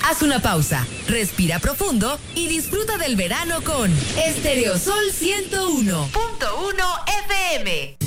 Haz una pausa, respira profundo y disfruta del verano con Estereosol 101.1 FM.